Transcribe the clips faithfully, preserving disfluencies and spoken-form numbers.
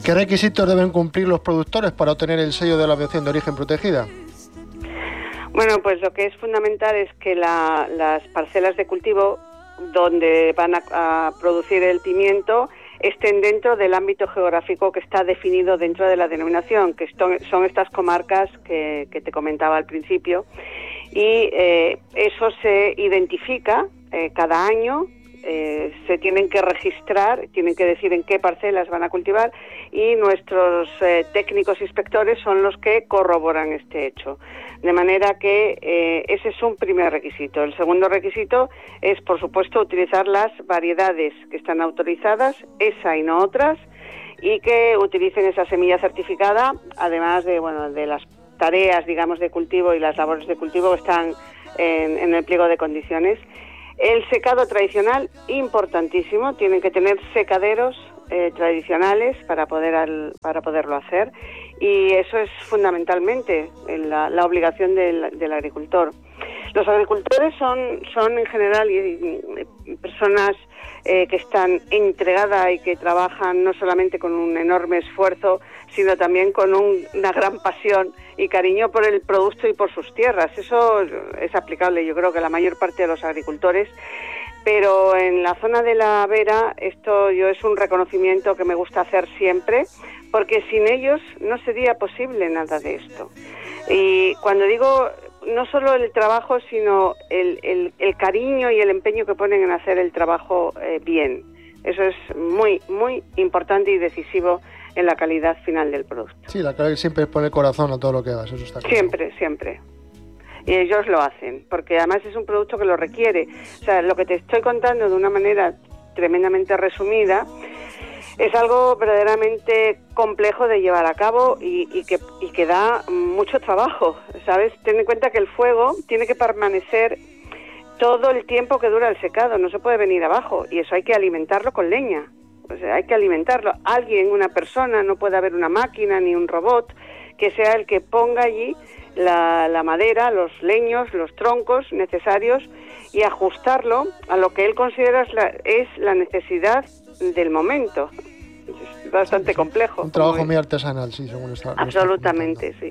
¿Qué requisitos deben cumplir los productores para obtener el sello de la mención de origen protegida? Bueno, pues lo que es fundamental es que la, las parcelas de cultivo donde van a, a producir el pimiento estén dentro del ámbito geográfico que está definido dentro de la denominación, que son, son estas comarcas que, que te comentaba al principio, y eh, eso se identifica eh, cada año. Eh, se tienen que registrar, tienen que decir en qué parcelas van a cultivar, y nuestros eh, técnicos inspectores son los que corroboran este hecho. De manera que eh, ese es un primer requisito. El segundo requisito es, por supuesto, utilizar las variedades que están autorizadas, esa y no otras, y que utilicen esa semilla certificada, además de, bueno, de las tareas, digamos, de cultivo y las labores de cultivo que están en, en el pliego de condiciones. El secado tradicional, importantísimo, tienen que tener secaderos eh, tradicionales para poder al, para poderlo hacer, y eso es fundamentalmente la, la obligación del, del agricultor. Los agricultores son, son en general y, y personas eh, que están entregadas y que trabajan no solamente con un enorme esfuerzo, sino también con un, una gran pasión y cariño por el producto y por sus tierras. Eso es aplicable, yo creo, que a la mayor parte de los agricultores, pero en la zona de la Vera esto yo es un reconocimiento que me gusta hacer siempre, porque sin ellos no sería posible nada de esto. Y cuando digo no solo el trabajo, sino el, el, el cariño y el empeño que ponen en hacer el trabajo eh, bien. Eso es muy, muy importante y decisivo en la calidad final del producto. Sí, la calidad siempre pone corazón a todo lo que hagas, eso está claro. Siempre, siempre. Y ellos lo hacen, porque además es un producto que lo requiere. O sea, lo que te estoy contando de una manera tremendamente resumida es algo verdaderamente complejo de llevar a cabo y, y, que, y que da mucho trabajo, ¿sabes? Ten en cuenta que el fuego tiene que permanecer todo el tiempo que dura el secado, no se puede venir abajo, y eso hay que alimentarlo con leña. O sea, hay que alimentarlo. Alguien, una persona, no puede haber una máquina ni un robot que sea el que ponga allí la, la madera, los leños, los troncos necesarios y ajustarlo a lo que él considera es la, es la necesidad del momento. Es bastante complejo. Un trabajo muy artesanal, sí, según está. Absolutamente, sí.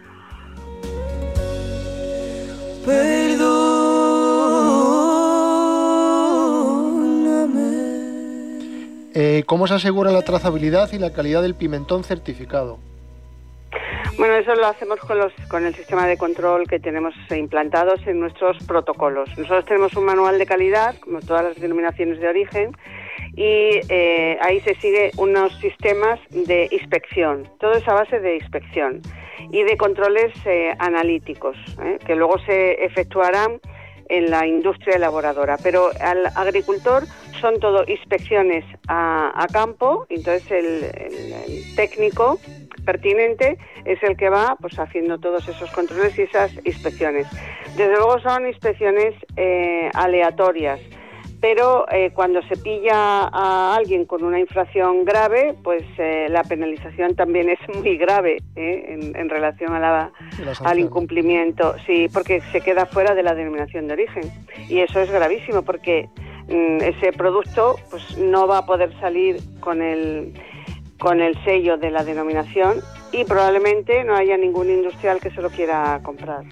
Eh, ¿Cómo se asegura la trazabilidad y la calidad del pimentón certificado? Bueno, eso lo hacemos con, los, con el sistema de control que tenemos implantados en nuestros protocolos. Nosotros tenemos un manual de calidad, como todas las denominaciones de origen, y eh, ahí se sigue unos sistemas de inspección. Todo es a base de inspección y de controles eh, analíticos, ¿eh? que luego se efectuarán en la industria elaboradora, pero al agricultor son todo inspecciones a, a campo. Entonces el, el, el técnico pertinente es el que va pues haciendo todos esos controles y esas inspecciones. Desde luego son inspecciones eh, aleatorias, pero eh, cuando se pilla a alguien con una infracción grave, pues eh, la penalización también es muy grave ¿eh? en, en relación a la, al incumplimiento, sí, porque se queda fuera de la denominación de origen, y eso es gravísimo porque mm, ese producto pues no va a poder salir con el con el sello de la denominación y probablemente no haya ningún industrial que se lo quiera comprar.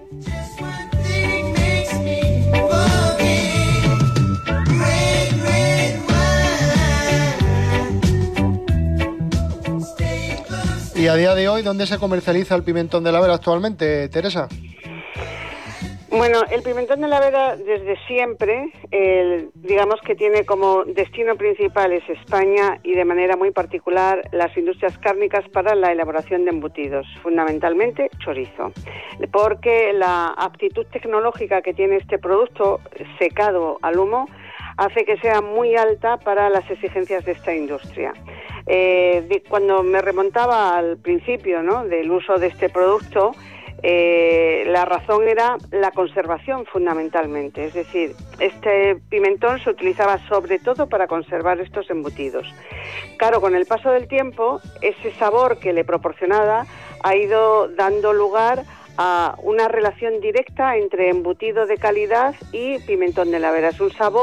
¿Y a día de hoy dónde se comercializa el pimentón de la Vera actualmente, Teresa? Bueno, el pimentón de la Vera desde siempre, el, digamos que tiene como destino principal es España y de manera muy particular las industrias cárnicas para la elaboración de embutidos, fundamentalmente chorizo, porque la aptitud tecnológica que tiene este producto secado al humo hace que sea muy alta para las exigencias de esta industria. Eh, cuando me remontaba al principio, ¿no?, del uso de este producto, Eh, la razón era la conservación fundamentalmente, es decir, este pimentón se utilizaba sobre todo para conservar estos embutidos. Claro, con el paso del tiempo, ese sabor que le proporcionaba ha ido dando lugar a una relación directa entre embutido de calidad y pimentón de la Vera. Es un sabor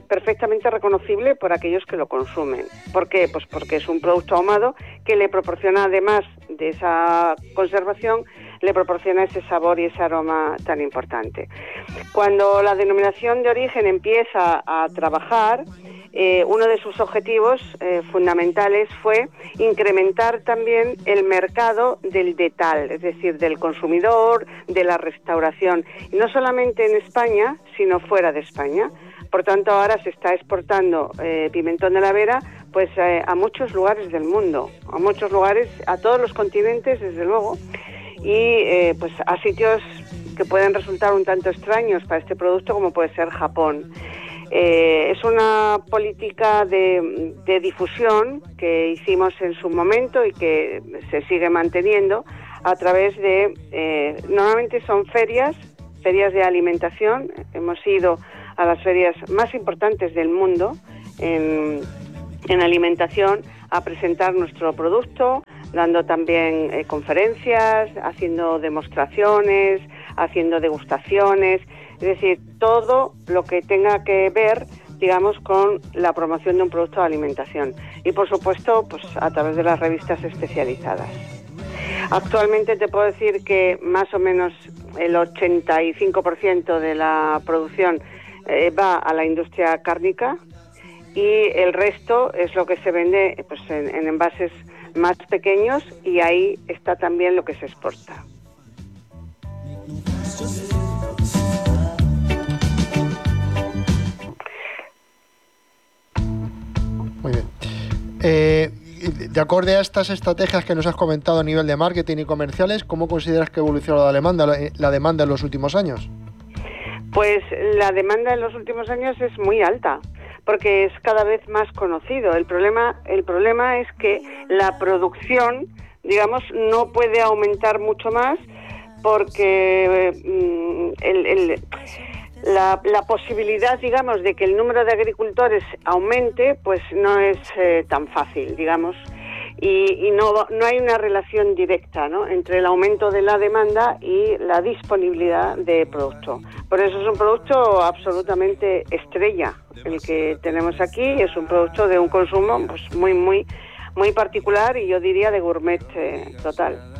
perfectamente reconocible por aquellos que lo consumen. ¿Por qué? Pues porque es un producto ahumado que le proporciona, además de esa conservación, le proporciona ese sabor y ese aroma tan importante. Cuando la denominación de origen empieza a trabajar, eh, uno de sus objetivos eh, fundamentales fue incrementar también el mercado del detal, es decir, del consumidor, de la restauración, y no solamente en España, sino fuera de España. Por tanto, ahora se está exportando eh, pimentón de la Vera pues eh, a muchos lugares del mundo, a muchos lugares, a todos los continentes, desde luego, y eh, pues a sitios que pueden resultar un tanto extraños para este producto, como puede ser Japón. Eh, es una política de, de difusión que hicimos en su momento y que se sigue manteniendo a través de, eh, normalmente son ferias, ferias de alimentación. Hemos ido a las ferias más importantes del mundo en, en alimentación a presentar nuestro producto, dando también eh, conferencias, haciendo demostraciones, haciendo degustaciones, es decir, todo lo que tenga que ver, digamos, con la promoción de un producto de alimentación. Y, por supuesto, pues a través de las revistas especializadas. Actualmente te puedo decir que más o menos el ochenta y cinco por ciento de la producción eh, va a la industria cárnica y el resto es lo que se vende pues, en, en envases más pequeños, y ahí está también lo que se exporta. Muy bien. Eh, de acuerdo a estas estrategias que nos has comentado a nivel de marketing y comerciales, ¿cómo consideras que evoluciona la demanda, la, la demanda en los últimos años? Pues la demanda en los últimos años es muy alta, porque es cada vez más conocido. El problema, el problema es que la producción, digamos, no puede aumentar mucho más, porque eh, el, el, la, la posibilidad, digamos, de que el número de agricultores aumente, pues no es eh, tan fácil, digamos, y, y no, no hay una relación directa, ¿no?, entre el aumento de la demanda y la disponibilidad de producto. Por eso es un producto absolutamente estrella el que tenemos aquí, es un producto de un consumo pues muy, muy, muy particular, y yo diría de gourmet eh, total.